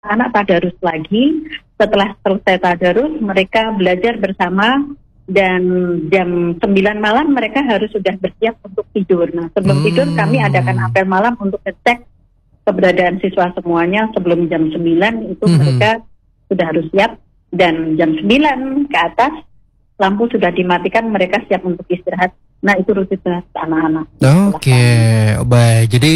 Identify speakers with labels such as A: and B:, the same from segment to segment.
A: anak tadarus lagi. Setelah selesai tadarus, mereka belajar bersama dan jam 9 malam mereka harus sudah bersiap untuk tidur. Nah, sebelum tidur kami adakan apel malam untuk ngecek keberadaan siswa semuanya. Sebelum jam 9 itu mereka sudah harus siap, dan jam 9 ke atas lampu sudah dimatikan, mereka siap untuk istirahat. Nah, itu rutinitas anak-anak.
B: Oke, baik. Jadi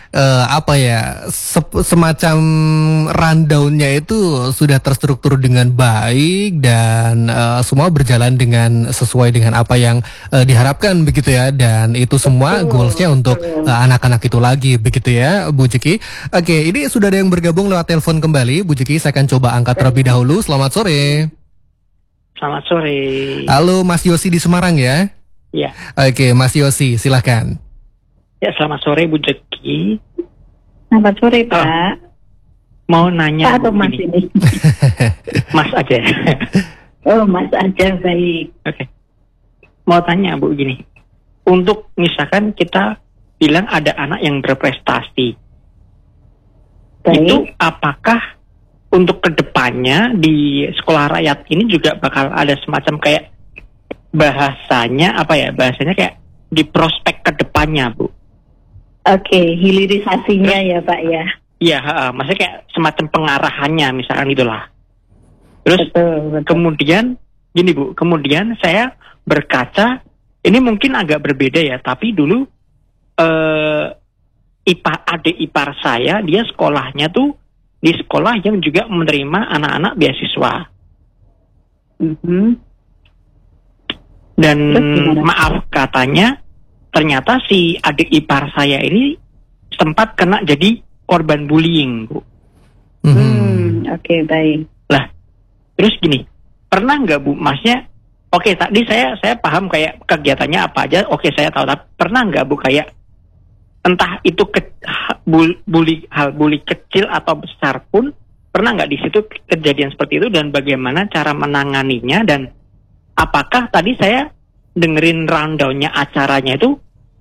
B: semacam rundown-nya itu sudah terstruktur dengan baik dan semua berjalan dengan sesuai dengan apa yang diharapkan begitu ya, dan itu semua goals-nya untuk anak-anak itu lagi begitu ya, Bu Jeki. Oke, ini sudah ada yang bergabung lewat telepon kembali, Bu Jeki. Saya akan coba angkat terlebih dahulu. Selamat sore.
C: Selamat sore.
B: Halo, Mas Yosi di Semarang ya?
C: Iya.
B: Oke, Mas Yosi, silahkan.
C: Ya, selamat sore Bu Jeki.
A: Selamat sore, Pak.
C: Mau nanya
A: Pak atau Mas ini?
C: Mas aja.
A: Oh, Mas aja, baik.
C: Oke. Mau tanya Bu gini. Untuk misalkan kita bilang ada anak yang berprestasi.
A: Baik.
C: Itu apakah untuk kedepannya di sekolah rakyat ini juga bakal ada semacam kayak bahasanya kayak di prospek kedepannya, Bu?
A: Oke, hilirisasinya ya, Pak ya.
C: Iya, maksudnya kayak semacam pengarahannya misalkan itulah. Terus
A: betul.
C: Kemudian gini Bu, kemudian saya berkaca, ini mungkin agak berbeda ya, tapi dulu adik ipar saya, dia sekolahnya tuh di sekolah yang juga menerima anak-anak beasiswa. Dan maaf katanya, ternyata si adik ipar saya ini sempat kena jadi korban bullying, Bu.
A: Oke, baik.
C: Lah, terus gini, pernah nggak Bu, Masnya? Oke, tadi saya paham kayak kegiatannya apa aja. Oke, saya tahu. Tapi pernah nggak Bu kayak entah itu hal bully kecil atau besar pun, pernah nggak di situ kejadian seperti itu dan bagaimana cara menanganinya, dan apakah tadi saya dengerin rundown-nya acaranya itu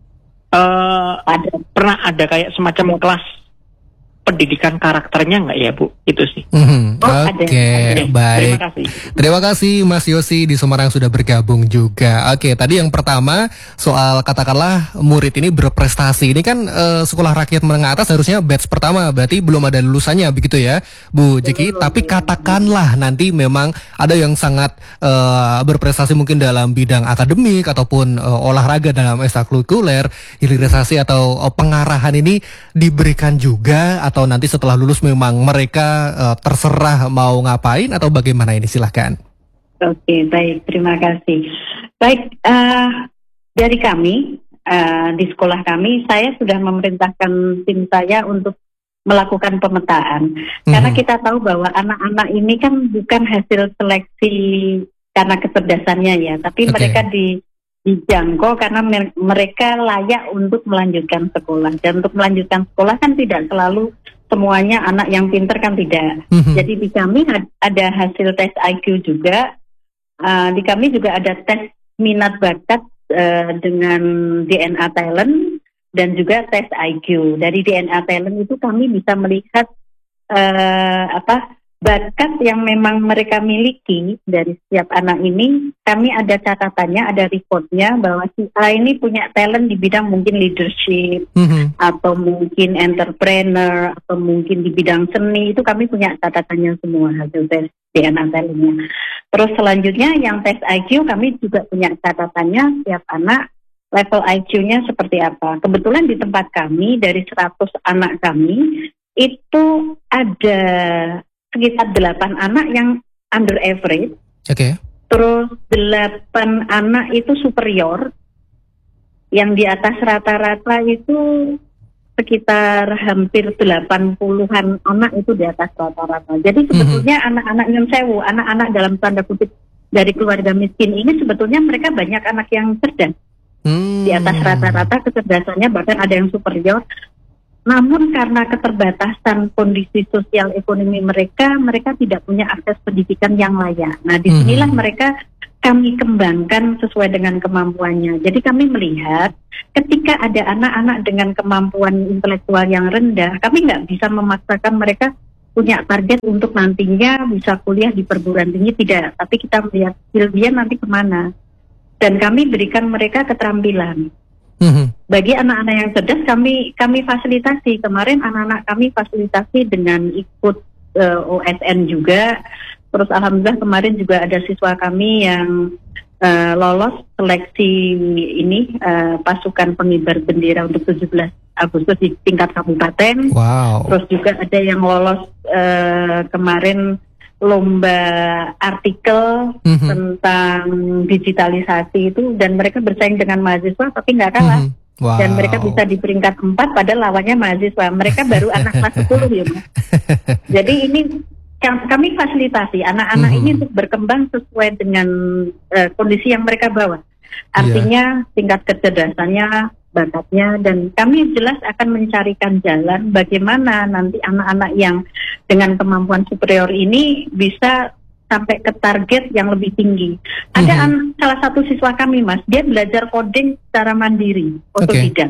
C: pernah ada kayak semacam kelas pendidikan karakternya nggak ya Bu? Itu sih.
B: Oke, baik. Terima kasih Mas Yosi di Semarang sudah bergabung juga. Oke, tadi yang pertama soal katakanlah murid ini berprestasi. Ini kan sekolah rakyat menengah atas harusnya batch pertama, berarti belum ada lulusannya begitu ya, Bu Jeki. Tapi katakanlah nanti memang ada yang sangat berprestasi mungkin dalam bidang akademik ataupun olahraga dalam ekstrakurikuler, hilirisasi atau pengarahan ini diberikan juga, atau nanti setelah lulus memang mereka terserah mau ngapain atau bagaimana ini, silahkan.
A: Oke, baik, terima kasih. Baik, dari kami di sekolah kami, saya sudah memerintahkan tim saya untuk melakukan pemetaan. Karena kita tahu bahwa anak-anak ini kan bukan hasil seleksi karena kecerdasannya ya, tapi mereka dijangkau karena mereka layak untuk melanjutkan sekolah. Dan untuk melanjutkan sekolah kan tidak selalu semuanya anak yang pinter, kan tidak. Jadi di kami ada hasil tes IQ juga. Di kami juga ada tes minat bakat dengan DNA talent dan juga tes IQ. Dari DNA talent itu kami bisa melihat bakat yang memang mereka miliki dari setiap anak ini. Kami ada catatannya, ada reportnya bahwa si A ini punya talent di bidang mungkin leadership, atau mungkin entrepreneur, atau mungkin di bidang seni. Itu kami punya catatannya semua hasil tes DNA talentnya. Terus selanjutnya yang tes IQ, kami juga punya catatannya setiap anak level IQ-nya seperti apa. Kebetulan di tempat kami dari 100 anak kami itu ada sekitar 8 anak yang under average. Terus 8 anak itu superior. Yang di atas rata-rata itu sekitar hampir 80-an anak itu di atas rata-rata. Jadi sebetulnya anak-anak nyun sewu, anak-anak dalam tanda kutip dari keluarga miskin ini sebetulnya mereka banyak anak yang cerdas. Di atas rata-rata kecerdasannya, bahkan ada yang superior. Namun karena keterbatasan kondisi sosial ekonomi mereka tidak punya akses pendidikan yang layak. Nah, disinilah mereka kami kembangkan sesuai dengan kemampuannya. Jadi kami melihat ketika ada anak-anak dengan kemampuan intelektual yang rendah, kami nggak bisa memaksakan mereka punya target untuk nantinya bisa kuliah di perguruan tinggi, tidak. Tapi kita melihat skill dia nanti kemana. Dan kami berikan mereka keterampilan. Bagi anak-anak yang cerdas kami fasilitasi. Kemarin anak-anak kami fasilitasi dengan ikut OSN juga. Terus alhamdulillah kemarin juga ada siswa kami yang lolos seleksi ini pasukan pengibar bendera untuk 17 Agustus di tingkat kabupaten.
B: Wow.
A: Terus juga ada yang lolos kemarin lomba artikel tentang digitalisasi itu, dan mereka bersaing dengan mahasiswa tapi nggak kalah. Wow. Dan mereka bisa di peringkat 4 padahal lawannya mahasiswa. Mereka baru anak kelas 10 ya, Mas. Jadi ini kami fasilitasi anak-anak ini untuk berkembang sesuai dengan kondisi yang mereka bawa. Artinya tingkat kecerdasannya, bakatnya, dan kami jelas akan mencarikan jalan bagaimana nanti anak-anak yang dengan kemampuan superior ini bisa sampai ke target yang lebih tinggi. Ada salah satu siswa kami, Mas, dia belajar coding secara mandiri, otodidak.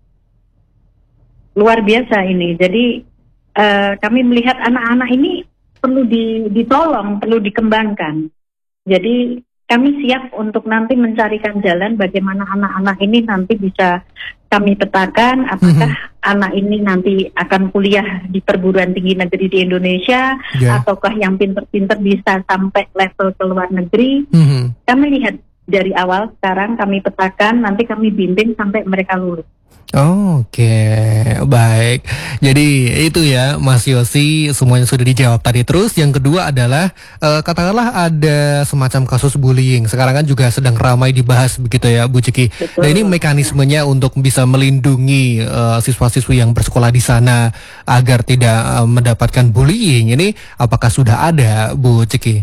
A: Luar biasa ini. Jadi kami melihat anak-anak ini perlu ditolong, perlu dikembangkan. Jadi kami siap untuk nanti mencarikan jalan bagaimana anak-anak ini nanti bisa kami petakan apakah anak ini nanti akan kuliah di perguruan tinggi negeri di Indonesia ataukah yang pinter-pinter bisa sampai level ke luar negeri. Kami lihat dari awal sekarang, kami petakan, nanti kami bimbing sampai mereka lulus.
B: Oke, baik. Jadi itu ya Mas Yosi, semuanya sudah dijawab tadi. Terus yang kedua adalah katakanlah ada semacam kasus bullying. Sekarang kan juga sedang ramai dibahas begitu ya Bu Ciki.
A: Betul.
B: Nah ini mekanismenya untuk bisa melindungi siswa-siswi yang bersekolah di sana agar tidak mendapatkan bullying. Ini apakah sudah ada Bu Ciki?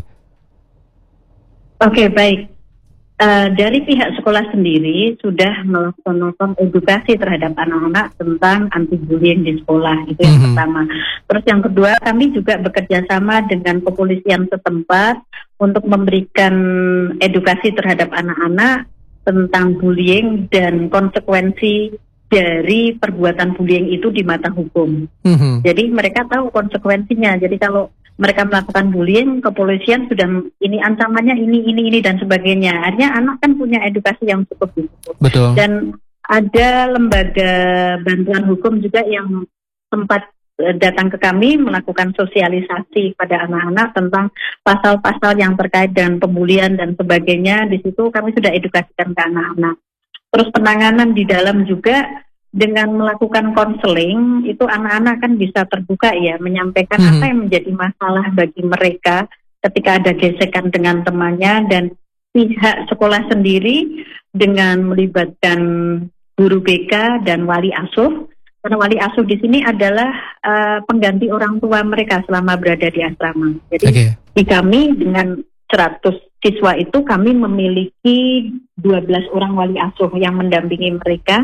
A: Oke, baik. Dari pihak sekolah sendiri sudah melaksanakan edukasi terhadap anak-anak tentang anti bullying di sekolah, itu yang pertama. Terus yang kedua, kami juga bekerja sama dengan kepolisian setempat untuk memberikan edukasi terhadap anak-anak tentang bullying dan konsekuensi dari perbuatan bullying itu di mata hukum. Jadi mereka tahu konsekuensinya. Jadi kalau mereka melakukan bullying, kepolisian sudah ini ancamannya ini dan sebagainya. Artinya anak kan punya edukasi yang cukup.
B: Betul.
A: Dan ada lembaga bantuan hukum juga yang sempat datang ke kami melakukan sosialisasi pada anak-anak tentang pasal-pasal yang terkait dengan pembulian dan sebagainya. Di situ kami sudah edukasikan ke anak-anak. Terus penanganan di dalam juga dengan melakukan konseling, itu anak-anak kan bisa terbuka ya, menyampaikan apa yang menjadi masalah bagi mereka ketika ada gesekan dengan temannya, dan pihak sekolah sendiri dengan melibatkan guru BK dan wali asuh, karena wali asuh di sini adalah pengganti orang tua mereka selama berada di asrama. Jadi di kami dengan 100 siswa itu kami memiliki 12 orang wali asuh yang mendampingi mereka.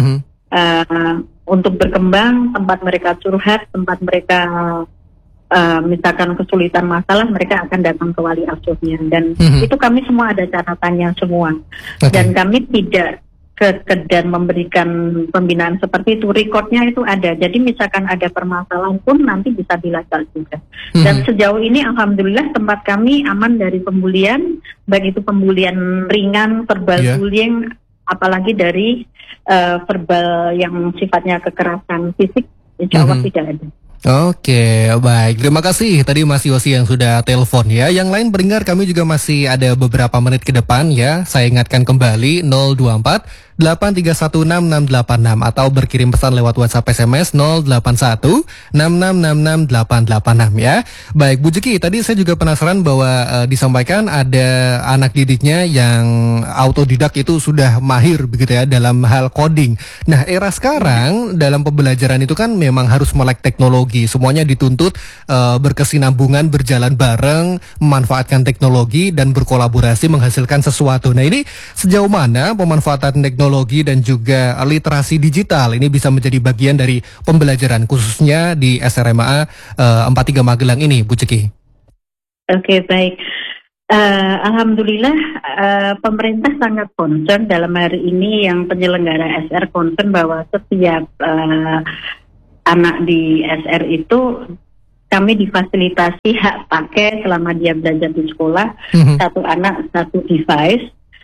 A: Untuk berkembang, tempat mereka curhat, tempat mereka misalkan kesulitan masalah, mereka akan datang ke wali asuhnya, dan itu kami semua ada catatannya semua. Dan kami tidak sekedar memberikan pembinaan seperti itu, recordnya itu ada. Jadi misalkan ada permasalahan pun nanti bisa dilacak juga. Dan sejauh ini alhamdulillah tempat kami aman dari pembulian, baik itu pembulian ringan, verbal bullying, apalagi dari verbal yang sifatnya kekerasan fisik, insya Allah tidak ada.
B: Oke, baik. Terima kasih tadi Mas Yosi yang sudah telepon ya. Yang lain pendengar, kami juga masih ada beberapa menit ke depan ya. Saya ingatkan kembali 024 8316686 atau berkirim pesan lewat WhatsApp SMS 081 6666886 ya. Baik Bu Ciki, tadi saya juga penasaran bahwa disampaikan ada anak didiknya yang autodidak itu sudah mahir begitu ya dalam hal coding. Nah, era sekarang dalam pembelajaran itu kan memang harus melek teknologi. Semuanya dituntut berkesinambungan, berjalan bareng, memanfaatkan teknologi dan berkolaborasi menghasilkan sesuatu. Nah, ini sejauh mana pemanfaatan teknologi dan juga literasi digital ini bisa menjadi bagian dari pembelajaran khususnya di SRMA 43 Magelang ini, Bu Ciki?
A: Oke, baik. Alhamdulillah pemerintah sangat concern dalam hari ini, yang penyelenggara SR concern bahwa setiap anak di SR itu kami difasilitasi hak pakai selama dia belajar di sekolah, satu anak satu device.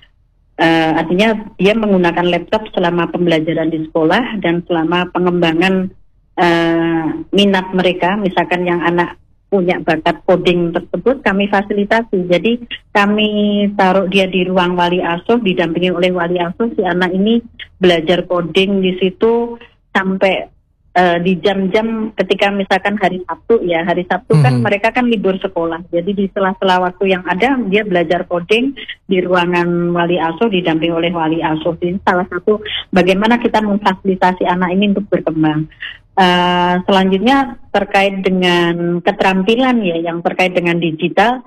A: Artinya dia menggunakan laptop selama pembelajaran di sekolah dan selama pengembangan minat mereka. Misalkan yang anak punya bakat coding tersebut kami fasilitasi. Jadi kami taruh dia di ruang wali asuh, didampingi oleh wali asuh. Si anak ini belajar coding di situ sampai di jam-jam ketika misalkan hari Sabtu kan mereka kan libur sekolah. Jadi di sela-sela waktu yang ada dia belajar coding di ruangan wali asuh didampingi oleh wali asuh. Ini salah satu bagaimana kita memfasilitasi anak ini untuk berkembang. Selanjutnya terkait dengan keterampilan ya, yang terkait dengan digital,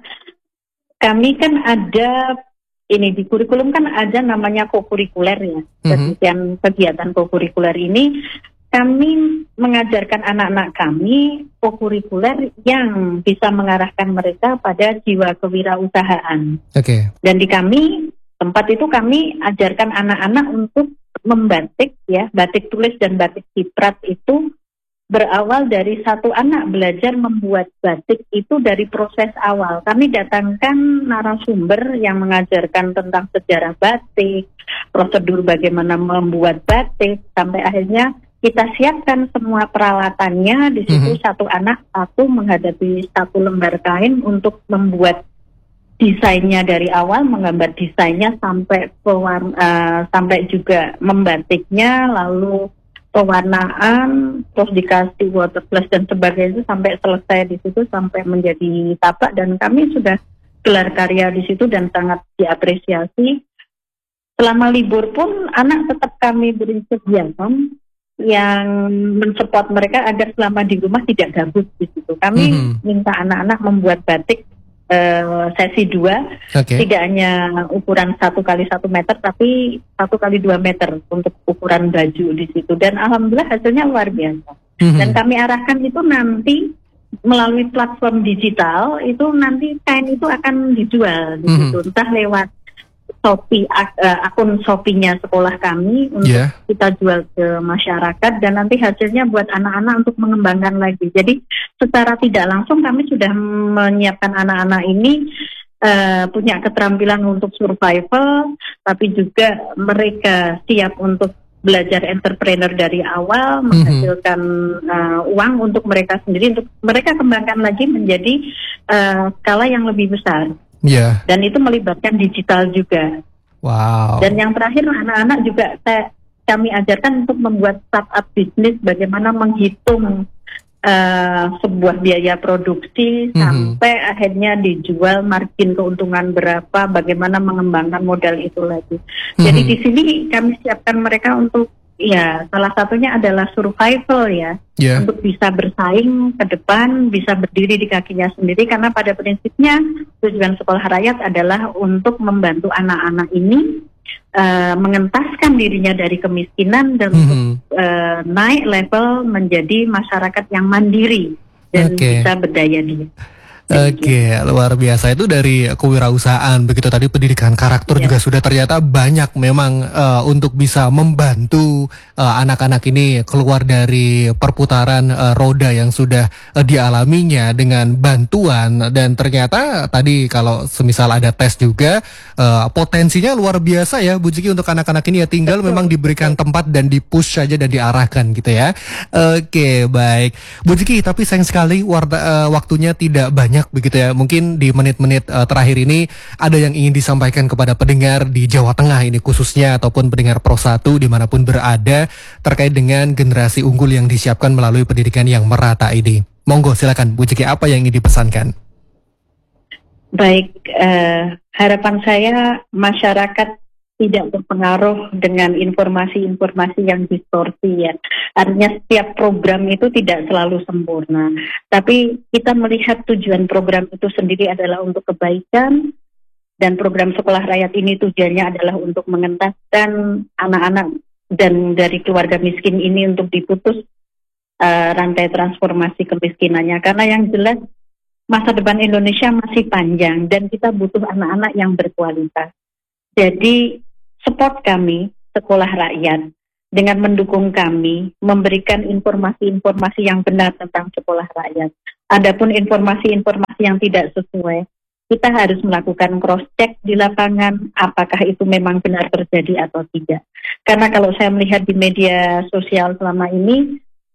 A: kami kan ada ini di kurikulum kan ada namanya kokurikuler ya. Kegiatan kokurikuler ini kami mengajarkan anak-anak kami kokurikuler yang bisa mengarahkan mereka pada jiwa kewirausahaan. Dan di kami tempat itu kami ajarkan anak-anak untuk membatik ya, batik tulis dan batik ciprat itu berawal dari satu anak belajar membuat batik itu dari proses awal. Kami datangkan narasumber yang mengajarkan tentang sejarah batik, prosedur bagaimana membuat batik, sampai akhirnya kita siapkan semua peralatannya di situ. Satu anak menghadapi satu lembar kain untuk membuat desainnya dari awal, menggambar desainnya sampai sampai juga membatiknya, lalu pewarnaan, terus dikasih watercolor dan sebagainya sampai selesai di situ, sampai menjadi tapak. Dan kami sudah gelar karya di situ dan sangat diapresiasi. Selama libur pun anak tetap kami beri kegiatan yang mensupport mereka agar selama di rumah tidak gabut di situ. Kami minta anak-anak membuat batik sesi 2, tidak hanya ukuran 1x1 meter, tapi 1x2 meter untuk ukuran baju di situ. Dan alhamdulillah hasilnya luar biasa. Dan kami arahkan itu nanti melalui platform digital, itu nanti kain itu akan dijual di situ, entah lewat Shopee, akun Shopee-nya sekolah kami untuk kita jual ke masyarakat, dan nanti hasilnya buat anak-anak untuk mengembangkan lagi. Jadi secara tidak langsung kami sudah menyiapkan anak-anak ini punya keterampilan untuk survival, tapi juga mereka siap untuk belajar entrepreneur dari awal, menghasilkan uang untuk mereka sendiri, untuk mereka kembangkan lagi menjadi skala yang lebih besar. Dan itu melibatkan digital juga. Dan yang terakhir anak-anak juga kami ajarkan untuk membuat startup bisnis, bagaimana menghitung sebuah biaya produksi sampai akhirnya dijual, margin keuntungan berapa, bagaimana mengembangkan modal itu lagi. Jadi di sini kami siapkan mereka untuk salah satunya adalah survival untuk bisa bersaing ke depan, bisa berdiri di kakinya sendiri, karena pada prinsipnya tujuan sekolah rakyat adalah untuk membantu anak-anak ini mengentaskan dirinya dari kemiskinan dan untuk naik level menjadi masyarakat yang mandiri dan bisa berdaya diri.
B: Luar biasa. Itu dari kewirausahaan, begitu tadi pendidikan karakter juga sudah ternyata banyak memang untuk bisa membantu anak-anak ini keluar dari perputaran roda yang sudah dialaminya dengan bantuan. Dan ternyata tadi kalau semisal ada tes juga potensinya luar biasa ya Bu Jiki untuk anak-anak ini ya, tinggal memang diberikan tempat dan di-push saja dan diarahkan gitu ya. Baik Bu Jiki, tapi sayang sekali waktunya tidak banyak begitu ya. Mungkin di menit-menit terakhir ini ada yang ingin disampaikan kepada pendengar di Jawa Tengah ini khususnya, ataupun pendengar Pro 1 dimanapun berada, terkait dengan generasi unggul yang disiapkan melalui pendidikan yang merata ini. Monggo silakan Bu Jiki, apa yang ingin dipesankan?
A: Baik, harapan saya masyarakat tidak terpengaruh dengan informasi-informasi yang distorsi ya. Artinya setiap program itu tidak selalu sempurna. Tapi kita melihat tujuan program itu sendiri adalah untuk kebaikan, dan program sekolah rakyat ini tujuannya adalah untuk mengentaskan anak-anak dan dari keluarga miskin ini untuk diputus rantai transformasi kemiskinannya. Karena yang jelas masa depan Indonesia masih panjang dan kita butuh anak-anak yang berkualitas. Jadi support kami, sekolah rakyat, dengan mendukung kami, memberikan informasi-informasi yang benar tentang sekolah rakyat. Adapun informasi-informasi yang tidak sesuai, kita harus melakukan cross-check di lapangan, apakah itu memang benar terjadi atau tidak. Karena kalau saya melihat di media sosial selama ini,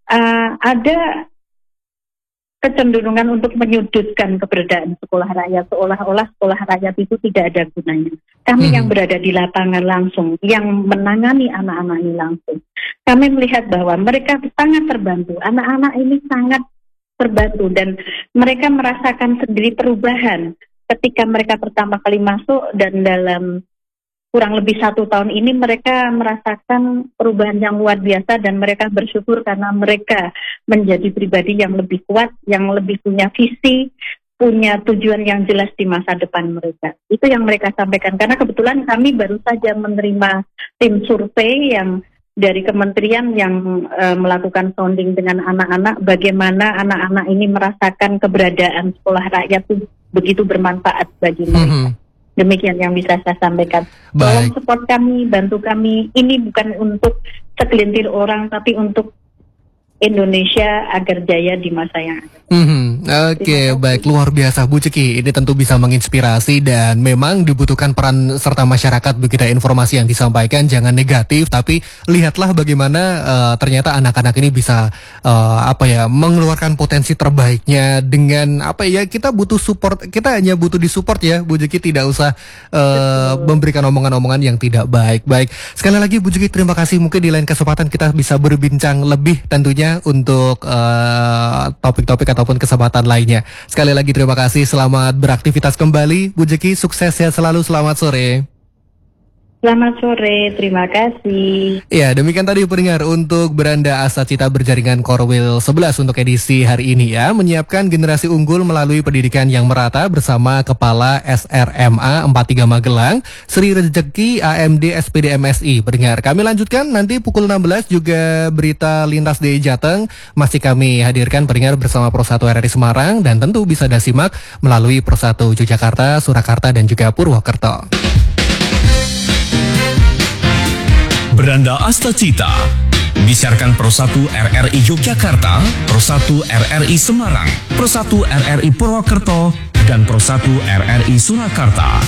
A: ada kecenderungan untuk menyudutkan keberadaan sekolah rakyat, seolah-olah sekolah rakyat itu tidak ada gunanya. Kami yang berada di lapangan langsung, yang menangani anak-anak ini langsung, kami melihat bahwa mereka sangat terbantu. Anak-anak ini sangat terbantu dan mereka merasakan sendiri perubahan ketika mereka pertama kali masuk, dan dalam kurang lebih 1 tahun ini mereka merasakan perubahan yang luar biasa, dan mereka bersyukur karena mereka menjadi pribadi yang lebih kuat, yang lebih punya visi, punya tujuan yang jelas di masa depan mereka. Itu yang mereka sampaikan, karena kebetulan kami baru saja menerima tim survei yang dari kementerian yang melakukan sounding dengan anak-anak, bagaimana anak-anak ini merasakan keberadaan sekolah rakyat itu begitu bermanfaat bagi mereka. Demikian yang bisa saya sampaikan. Tolong support kami, bantu kami. Ini bukan untuk segelintir orang, tapi untuk Indonesia agar jaya di masa yang akan.
B: Oke, baik, luar biasa Bu Ceki. Ini tentu bisa menginspirasi dan memang dibutuhkan peran serta masyarakat begitu. Informasi yang disampaikan jangan negatif, tapi lihatlah bagaimana ternyata anak-anak ini bisa mengeluarkan potensi terbaiknya dengan kita butuh support. Kita hanya butuh disupport ya Bu Ceki, tidak usah memberikan omongan-omongan yang tidak baik. Baik, sekali lagi Bu Ceki terima kasih. Mungkin di lain kesempatan kita bisa berbincang lebih tentunya untuk topik-topik ataupun kesempatan lainnya. Sekali lagi terima kasih, selamat beraktivitas kembali Bu Ceki, sukses ya selalu, selamat sore.
A: Selamat sore, terima kasih.
B: Ya, demikian tadi pendengar untuk Beranda Asa Cita Berjaringan Korwil 11 untuk edisi hari ini ya, menyiapkan generasi unggul melalui pendidikan yang merata bersama Kepala SRMA 43 Magelang, Sri Rezeki AMD SPD MSI. Pendengar, kami lanjutkan nanti pukul 16 juga berita lintas DI Jateng masih kami hadirkan pendengar bersama Pro 1 RRI Semarang, dan tentu bisa disimak melalui Pro 1 Yogyakarta, Surakarta dan juga Purwokerto.
D: Beranda Asta Cita disiarkan Pro 1 RRI Yogyakarta, Pro 1 RRI Semarang, Pro 1 RRI Purwokerto, dan Pro 1 RRI Surakarta.